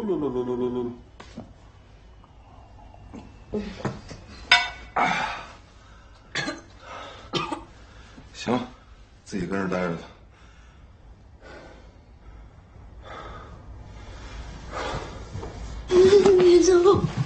行，自己跟着待着吧。 别走。